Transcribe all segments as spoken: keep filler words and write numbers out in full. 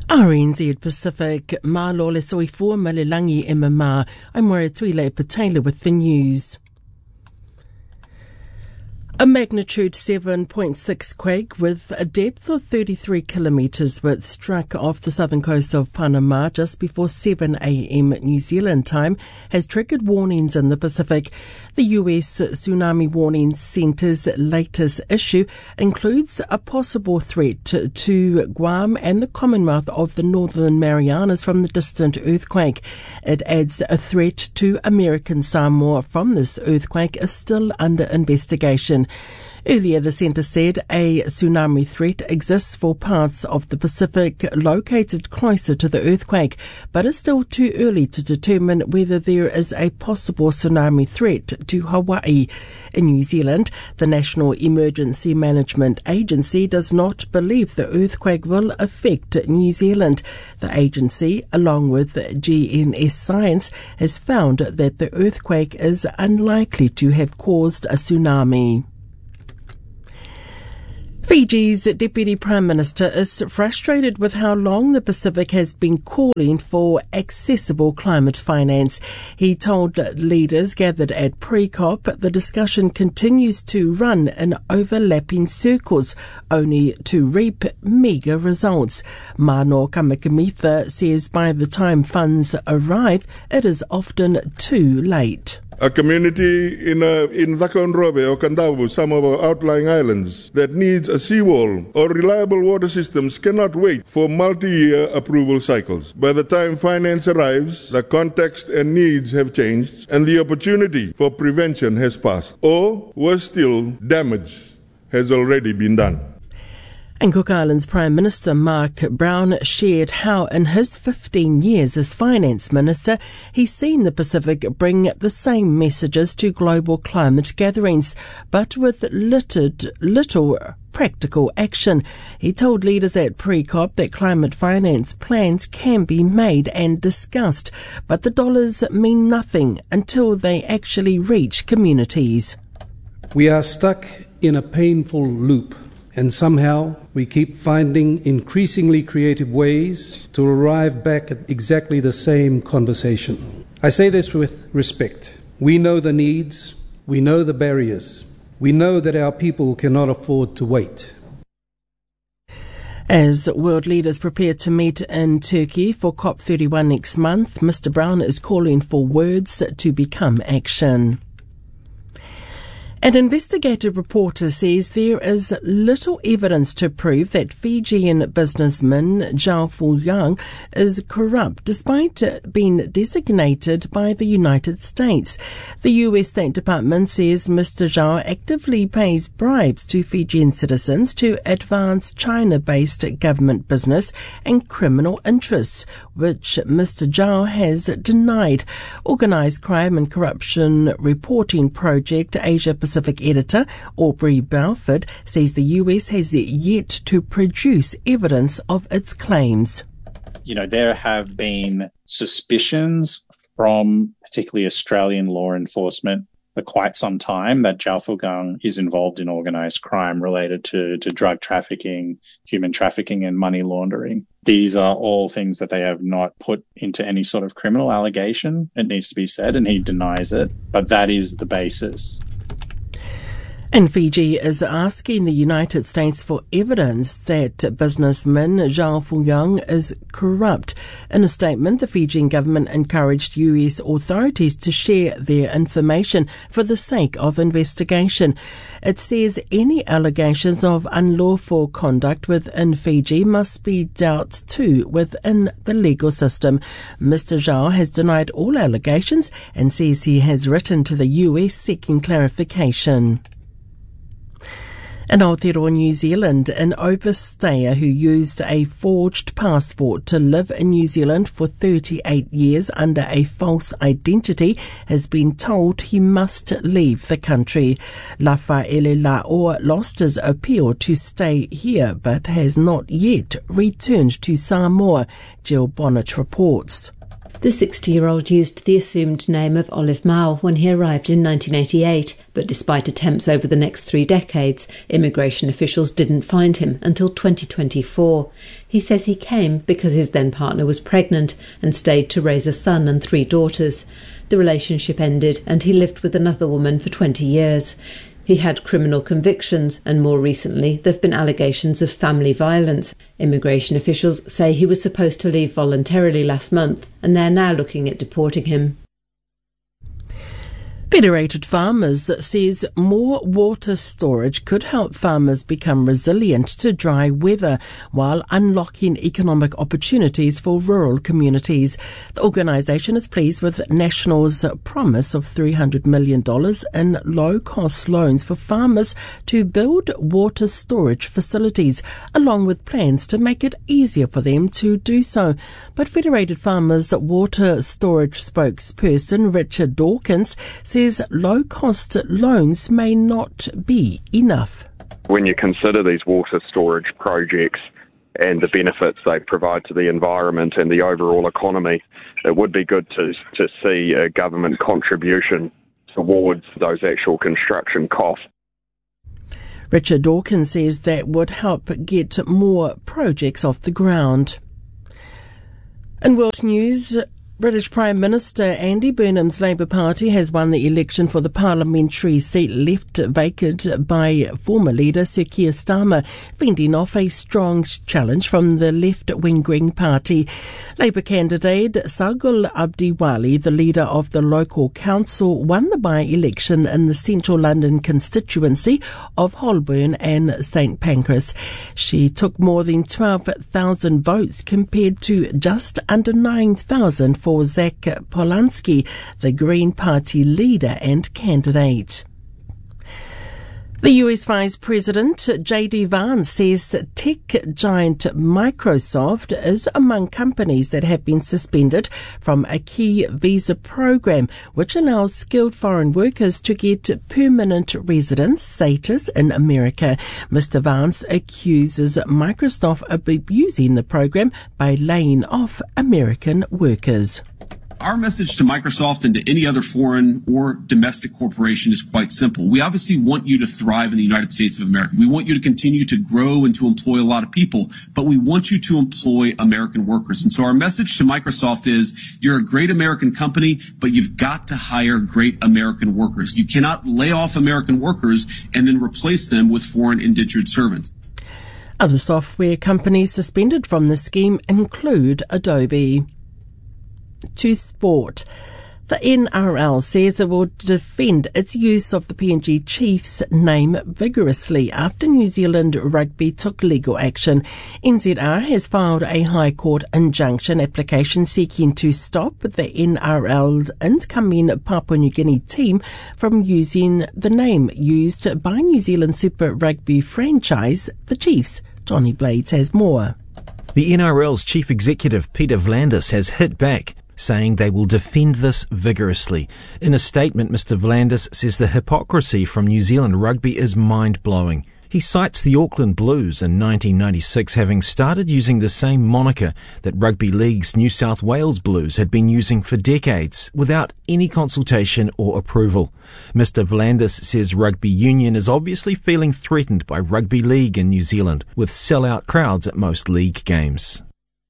R N Z Pacific, Malo le soifua malilangi e mama. I'm Moritwile Patela with the news. A magnitude seven point six quake with a depth of thirty-three kilometres was struck off the southern coast of Panama just before seven a.m. New Zealand time has triggered warnings in the Pacific. The U S Tsunami Warning Centre's latest issue includes a possible threat to, to Guam and the Commonwealth of the Northern Marianas from the distant earthquake. It adds a threat to American Samoa from this earthquake is still under investigation. Earlier, the centre said a tsunami threat exists for parts of the Pacific located closer to the earthquake, but it's still too early to determine whether there is a possible tsunami threat to Hawaii. In New Zealand, the National Emergency Management Agency does not believe the earthquake will affect New Zealand. The agency, along with G N S Science, has found that the earthquake is unlikely to have caused a tsunami. Fiji's Deputy Prime Minister is frustrated with how long the Pacific has been calling for accessible climate finance. He told leaders gathered at pre-COP the discussion continues to run in overlapping circles, only to reap meagre results. Mano Kamakamitha says by the time funds arrive, it is often too late. A community in uh, in Takonrobe or Kandawu, some of our outlying islands, that needs a seawall or reliable water systems cannot wait for multi-year approval cycles. By the time finance arrives, the context and needs have changed and the opportunity for prevention has passed. Or, worse still, damage has already been done. And Cook Islands Prime Minister Mark Brown shared how in his fifteen years as Finance Minister he's seen the Pacific bring the same messages to global climate gatherings, but with littered, little practical action. He told leaders at pre-COP that climate finance plans can be made and discussed, but the dollars mean nothing until they actually reach communities. We are stuck in a painful loop. And somehow we keep finding increasingly creative ways to arrive back at exactly the same conversation. I say this with respect. We know the needs, we know the barriers, we know that our people cannot afford to wait. As world leaders prepare to meet in Turkey for COP thirty-one next month, Mister Brown is calling for words to become action. An investigative reporter says there is little evidence to prove that Fijian businessman Zhao Fuliang is corrupt, despite being designated by the United States. The U S State Department says Mister Zhao actively pays bribes to Fijian citizens to advance China-based government business and criminal interests, which Mister Zhao has denied. Organised Crime and Corruption Reporting Project Asia Pacific Pacific editor Aubrey Balford says the U S has yet to produce evidence of its claims. You know, there have been suspicions from particularly Australian law enforcement for quite some time that Zhao Fuliang is involved in organised crime related to, to drug trafficking, human trafficking and money laundering. These are all things that they have not put into any sort of criminal allegation, it needs to be said, and he denies it, but that is the basis. And Fiji is asking the United States for evidence that businessman Zhao Fuliang is corrupt. In a statement, the Fijian government encouraged U S authorities to share their information for the sake of investigation. It says any allegations of unlawful conduct within Fiji must be dealt to within the legal system. Mister Zhao has denied all allegations and says he has written to the U S seeking clarification. In Aotearoa, New Zealand, an overstayer who used a forged passport to live in New Zealand for thirty-eight years under a false identity has been told he must leave the country. Lafaele La'o lost his appeal to stay here but has not yet returned to Samoa, Jill Bonnet reports. The sixty-year-old used the assumed name of Olive Mao when he arrived in nineteen eighty-eight, but despite attempts over the next three decades, immigration officials didn't find him until twenty twenty-four. He says he came because his then-partner was pregnant and stayed to raise a son and three daughters. The relationship ended and he lived with another woman for twenty years. He had criminal convictions, and more recently there have been allegations of family violence. Immigration officials say he was supposed to leave voluntarily last month, and they're now looking at deporting him. Federated Farmers says more water storage could help farmers become resilient to dry weather while unlocking economic opportunities for rural communities. The organisation is pleased with National's promise of three hundred million dollars in low-cost loans for farmers to build water storage facilities, along with plans to make it easier for them to do so. But Federated Farmers water storage spokesperson Richard Dawkins says low-cost loans may not be enough. When you consider these water storage projects and the benefits they provide to the environment and the overall economy, it would be good to, to see a government contribution towards those actual construction costs. Richard Dawkins says that would help get more projects off the ground. In world news, British Prime Minister Andy Burnham's Labour Party has won the election for the parliamentary seat left vacant by former leader Sir Keir Starmer, fending off a strong challenge from the left-wing Green Party. Labour candidate Sagul Abdiwali, the leader of the local council, won the by-election in the central London constituency of Holborn and St Pancras. She took more than twelve thousand votes compared to just under nine thousand for for Zach Polanski, the Green Party leader and candidate. The U S Vice President J D Vance says tech giant Microsoft is among companies that have been suspended from a key visa program which allows skilled foreign workers to get permanent residence status in America. Mister Vance accuses Microsoft of abusing the program by laying off American workers. Our message to Microsoft and to any other foreign or domestic corporation is quite simple. We obviously want you to thrive in the United States of America. We want you to continue to grow and to employ a lot of people, but we want you to employ American workers. And so our message to Microsoft is you're a great American company, but you've got to hire great American workers. You cannot lay off American workers and then replace them with foreign indentured servants. Other software companies suspended from the scheme include Adobe. To sport. The N R L says it will defend its use of the P N G Chiefs name vigorously after New Zealand Rugby took legal action. N Z R has filed a High Court injunction application seeking to stop the N R L's incoming Papua New Guinea team from using the name used by New Zealand Super Rugby franchise, the Chiefs. Johnny Blades has more. The N R L's chief executive, Peter V'landys, has hit back, saying they will defend this vigorously. In a statement, Mister V'landys says the hypocrisy from New Zealand Rugby is mind-blowing. He cites the Auckland Blues in nineteen ninety-six having started using the same moniker that Rugby League's New South Wales Blues had been using for decades without any consultation or approval. Mister V'landys says Rugby Union is obviously feeling threatened by Rugby League in New Zealand, with sell-out crowds at most league games.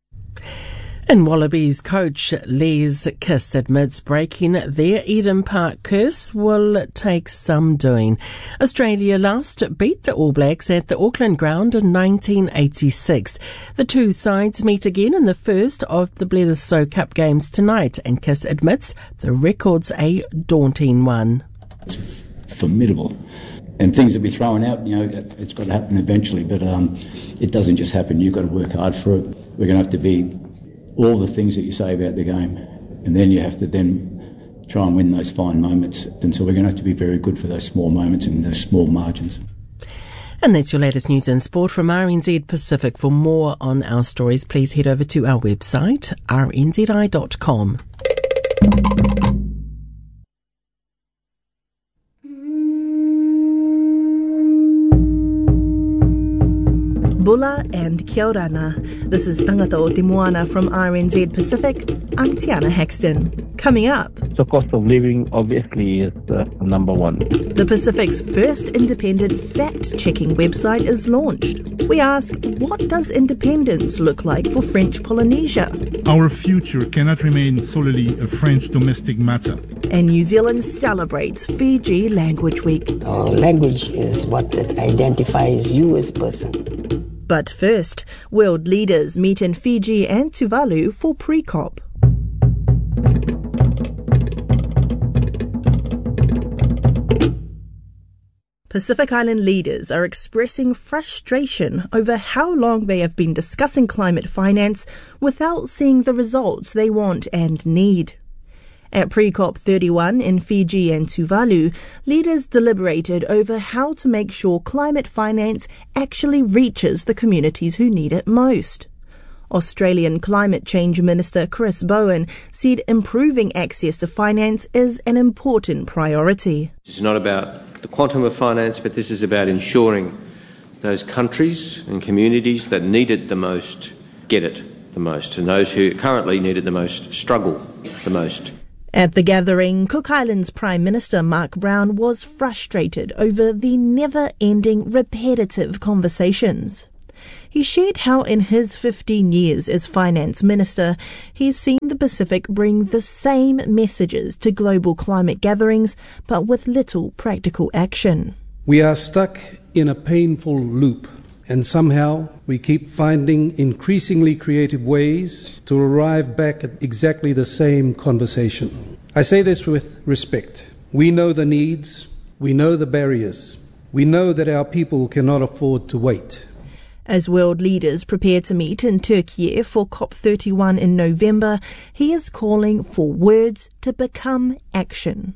And Wallabies coach Les Kiss admits breaking their Eden Park curse will take some doing. Australia last beat the All Blacks at the Auckland ground in nineteen eighty-six. The two sides meet again in the first of the Bledisloe Cup games tonight, and Kiss admits the record's a daunting one. It's formidable. And things will be thrown out, you know, it's got to happen eventually, but um, it doesn't just happen. You've got to work hard for it. We're going to have to be all the things that you say about the game, and then you have to then try and win those fine moments. And so we're going to have to be very good for those small moments and those small margins. And that's your latest news and sport from R N Z Pacific. For more on our stories, please head over to our website, r n z i dot com. Hola and kia orana. This is Tangata o Te Moana from R N Z Pacific. I'm Tiana Haxton. Coming up, the cost of living obviously is uh, number one. The Pacific's first independent fact-checking website is launched. We ask, what does independence look like for French Polynesia? Our future cannot remain solely a French domestic matter. And New Zealand celebrates Fiji Language Week. Our language is what identifies you as a person. But first, world leaders meet in Fiji and Tuvalu for pre-COP. Pacific Island leaders are expressing frustration over how long they have been discussing climate finance without seeing the results they want and need. At pre-COP thirty-one in Fiji and Tuvalu, leaders deliberated over how to make sure climate finance actually reaches the communities who need it most. Australian Climate Change Minister Chris Bowen said improving access to finance is an important priority. It's not about the quantum of finance, but this is about ensuring those countries and communities that need it the most get it the most, and those who currently need it the most struggle the most. At the gathering, Cook Islands Prime Minister Mark Brown was frustrated over the never-ending repetitive conversations. He shared how in his fifteen years as Finance Minister, he's seen the Pacific bring the same messages to global climate gatherings, but with little practical action. We are stuck in a painful loop, and somehow we keep finding increasingly creative ways to arrive back at exactly the same conversation. I say this with respect. We know the needs, we know the barriers, we know that our people cannot afford to wait. As world leaders prepare to meet in Turkey for COP thirty-one in November, he is calling for words to become action.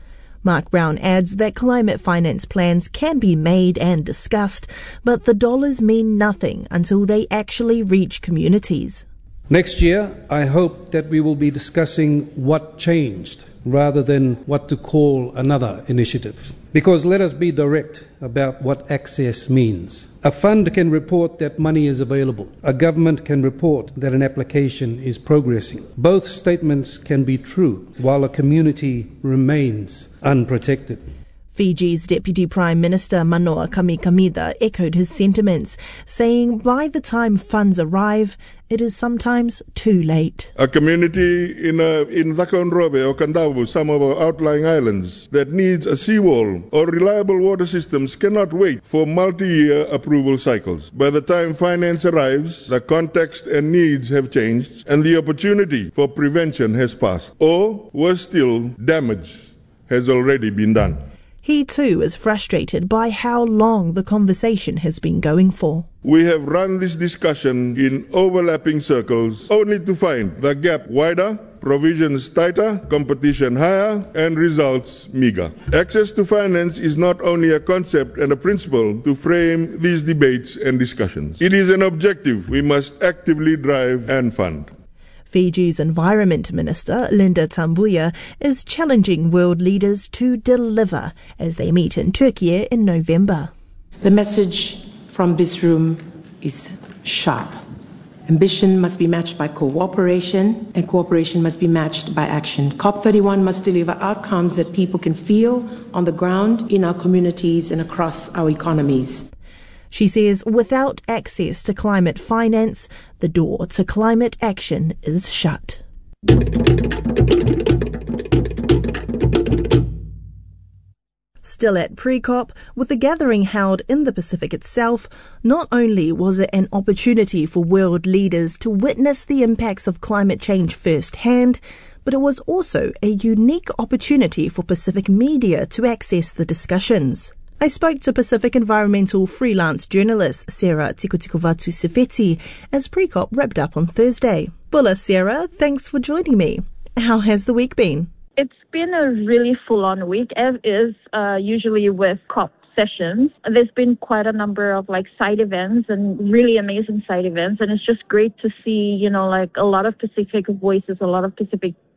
Mark Brown adds that climate finance plans can be made and discussed, but the dollars mean nothing until they actually reach communities. Next year, I hope that we will be discussing what changed rather than what to call another initiative. Because let us be direct about what access means. A fund can report that money is available. A government can report that an application is progressing. Both statements can be true while a community remains unprotected. Fiji's Deputy Prime Minister Manoa Kamikamida echoed his sentiments, saying by the time funds arrive, it is sometimes too late. A community in uh, in Whakaunrobe or Kandawu, some of our outlying islands, that needs a seawall or reliable water systems cannot wait for multi-year approval cycles. By the time finance arrives, the context and needs have changed and the opportunity for prevention has passed. Or, worse still, damage has already been done. He too is frustrated by how long the conversation has been going for. We have run this discussion in overlapping circles only to find the gap wider, provisions tighter, competition higher, and results meager. Access to finance is not only a concept and a principle to frame these debates and discussions. It is an objective we must actively drive and fund. Fiji's Environment Minister, Linda Tambuya, is challenging world leaders to deliver as they meet in Turkey in November. The message from this room is sharp. Ambition must be matched by cooperation, and cooperation must be matched by action. COP thirty-one must deliver outcomes that people can feel on the ground in our communities and across our economies. She says without access to climate finance, the door to climate action is shut. Still at pre-COP, with the gathering held in the Pacific itself, not only was it an opportunity for world leaders to witness the impacts of climate change firsthand, but it was also a unique opportunity for Pacific media to access the discussions. I spoke to Pacific environmental freelance journalist Sarah Tikutikuvatu-Sefeti as pre-COP wrapped up on Thursday. Bula, Sarah, thanks for joining me. How has the week been? It's been a really full-on week, as is uh, usually with COP sessions. There's been quite a number of like side events and really amazing side events, and it's just great to see, you know, like a lot of Pacific voices, a lot of Pacific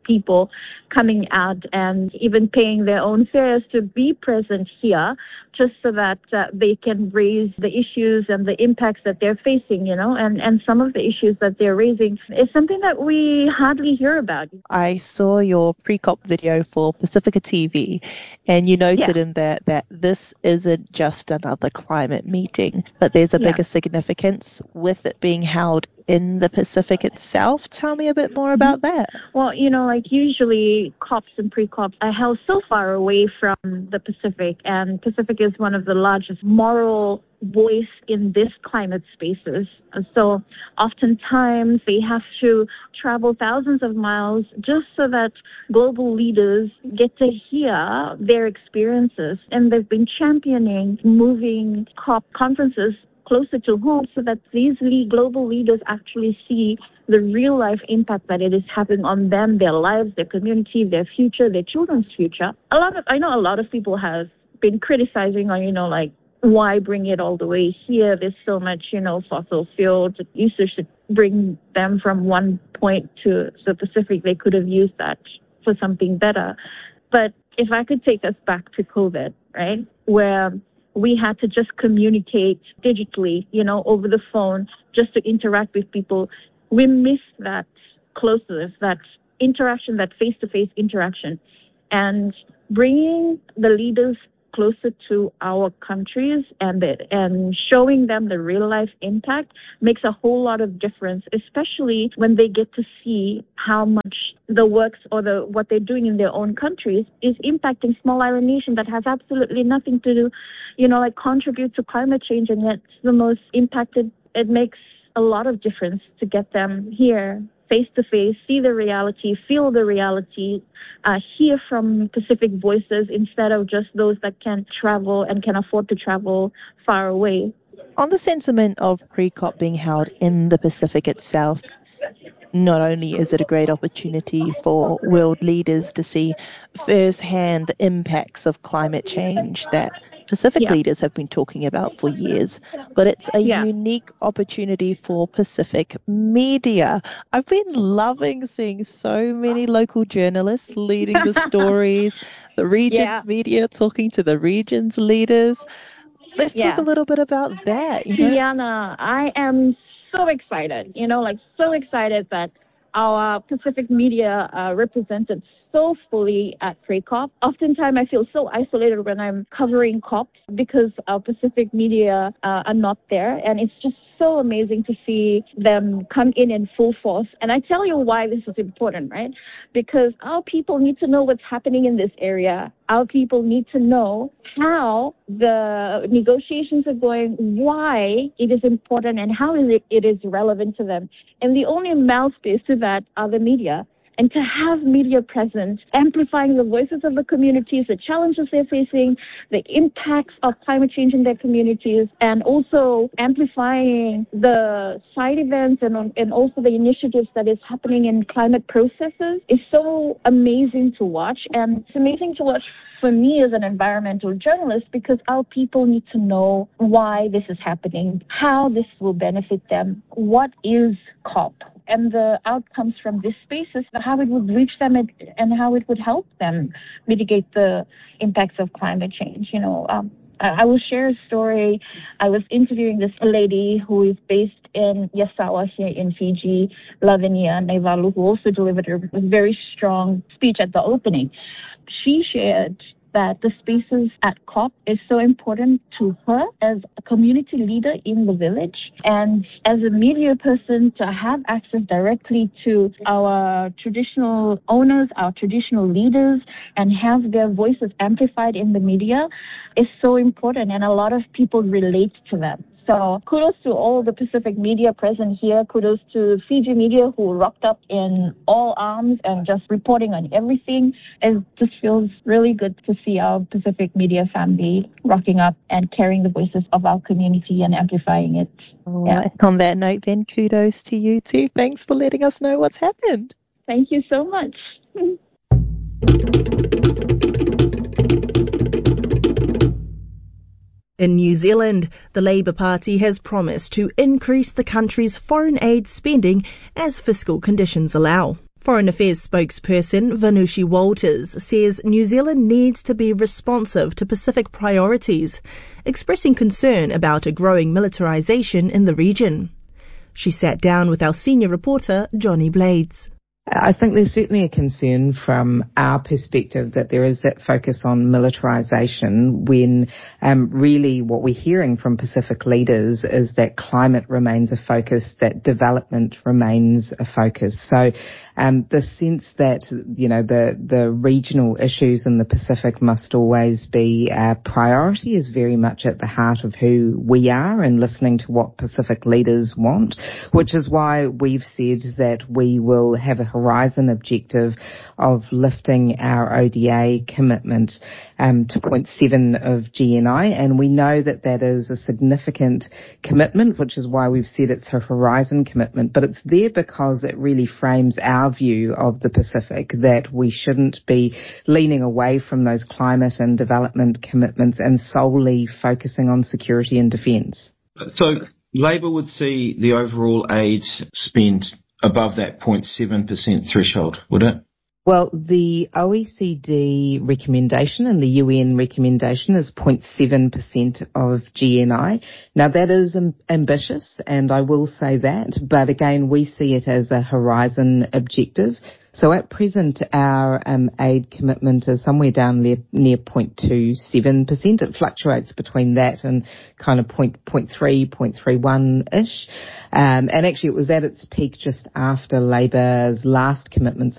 people coming out and even paying their own fares to be present here, just so that uh, they can raise the issues and the impacts that they're facing, you know, and, and some of the issues that they're raising is something that we hardly hear about. I saw your pre-COP video for Pacifica T V, and you noted Yeah. in that that this isn't just another climate meeting, but there's a Yeah. bigger significance with it being held in the Pacific itself. Tell me a bit more about that. Well, you know, like usually COPs and pre-COPs are held so far away from the Pacific, and Pacific is one of the largest moral voice in this climate spaces. So oftentimes they have to travel thousands of miles just so that global leaders get to hear their experiences. And they've been championing moving COP conferences closer to home so that these le- global leaders actually see the real life impact that it is having on them, their lives, their community, their future, their children's future. A lot of, I know a lot of people have been criticizing on, you know, like, why bring it all the way here? There's so much, you know, fossil fuels usage to bring them from one point to the Pacific. They could have used that for something better. But if I could take us back to COVID, right, where we had to just communicate digitally, you know, over the phone, just to interact with people. We missed that closeness, that interaction, that face-to-face interaction. And bringing the leaders closer to our countries and the, and showing them the real-life impact makes a whole lot of difference, especially when they get to see how much the works or the what they're doing in their own countries is impacting small island nation that has absolutely nothing to do, you know, like contribute to climate change, and yet the most impacted. It makes a lot of difference to get them here face to face, see the reality, feel the reality, uh, hear from Pacific voices instead of just those that can travel and can afford to travel far away. On the sentiment of pre-COP being held in the Pacific itself, not only is it a great opportunity for world leaders to see firsthand the impacts of climate change that Pacific Yeah. leaders have been talking about for years, but it's a Yeah. unique opportunity for Pacific media. I've been loving seeing so many local journalists leading the stories, the region's Yeah. media talking to the region's leaders. Let's Yeah. talk a little bit about that. You know? Tiana, I am so excited, you know, like so excited that our Pacific media uh, represented so fully at pre-COP. Oftentimes I feel so isolated when I'm covering COP because our Pacific media uh, are not there. And it's just so amazing to see them come in in full force. And I tell you why this is important, right? Because our people need to know what's happening in this area. Our people need to know how the negotiations are going, why it is important, and how is it, it is relevant to them. And the only mouthpiece to that are the media. And to have media present, amplifying the voices of the communities, the challenges they're facing, the impacts of climate change in their communities, and also amplifying the side events and, and also the initiatives that is happening in climate processes is so amazing to watch. And it's amazing to watch for me as an environmental journalist because our people need to know why this is happening, how this will benefit them, what is COP, and the outcomes from this spaces, how it would reach them and, and how it would help them mitigate the impacts of climate change. You know, um, I, I will share a story. I was interviewing this lady who is based in Yasawa here in Fiji, Lavinia Naivalu, who also delivered a very strong speech at the opening. She shared that the spaces at COP is so important to her as a community leader in the village and as a media person to have access directly to our traditional owners, our traditional leaders, and have their voices amplified in the media is so important, and a lot of people relate to them. So kudos to all the Pacific media present here. Kudos to Fiji media who rocked up in all arms and just reporting on everything. It just feels really good to see our Pacific media family rocking up and carrying the voices of our community and amplifying it. Oh, Yeah. and on that note, then kudos to you too. Thanks for letting us know what's happened. Thank you so much. In New Zealand, the Labour Party has promised to increase the country's foreign aid spending as fiscal conditions allow. Foreign Affairs spokesperson Vanushi Walters says New Zealand needs to be responsive to Pacific priorities, expressing concern about a growing militarisation in the region. She sat down with our senior reporter, Johnny Blades. I think there's certainly a concern from our perspective that there is that focus on militarisation when um, really what we're hearing from Pacific leaders is that climate remains a focus, that development remains a focus. So um, the sense that, you know, the, the regional issues in the Pacific must always be a priority is very much at the heart of who we are and listening to what Pacific leaders want, which is why we've said that we will have a Horizon objective of lifting our O D A commitment um, to zero point seven of G N I, and we know that that is a significant commitment, which is why we've said it's a Horizon commitment, but it's there because it really frames our view of the Pacific, that we shouldn't be leaning away from those climate and development commitments and solely focusing on security and defence. So Labor would see the overall aid spent above that zero point seven percent threshold, would it? Well, the O E C D recommendation and the U N recommendation is zero point seven percent of G N I. Now, that is am- ambitious, and I will say that, but again, we see it as a Horizon objective. So at present, our um, aid commitment is somewhere down near, near zero point two seven percent. It fluctuates between that and kind of zero point three, zero point three one-ish. Um, and actually, it was at its peak just after Labor's last commitments